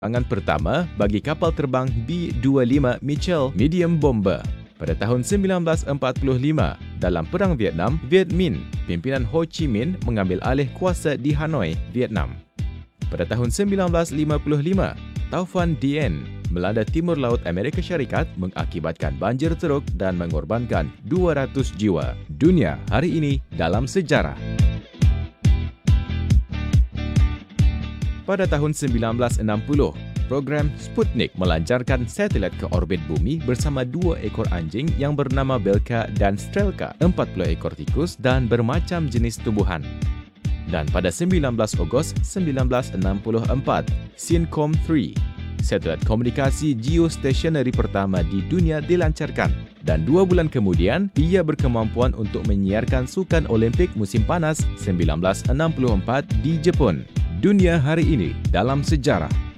Penerbangan pertama bagi kapal terbang B-25 Mitchell Medium Bomber. Pada tahun 1945, dalam Perang Vietnam, Viet Minh, pimpinan Ho Chi Minh mengambil alih kuasa di Hanoi, Vietnam. Pada tahun 1955, Taufan Dien melanda timur laut Amerika Syarikat mengakibatkan banjir teruk dan mengorbankan 200 jiwa. Dunia hari ini dalam sejarah. Pada tahun 1960, program Sputnik melancarkan satelit ke orbit bumi bersama 2 ekor anjing yang bernama Belka dan Strelka, 40 ekor tikus dan bermacam jenis tumbuhan. Dan pada 19 Ogos 1964, Syncom-3, satelit komunikasi geostationary pertama di dunia dilancarkan. Dan 2 bulan kemudian, ia berkemampuan untuk menyiarkan Sukan Olimpik musim panas 1964 di Jepun. Dunia hari ini dalam sejarah.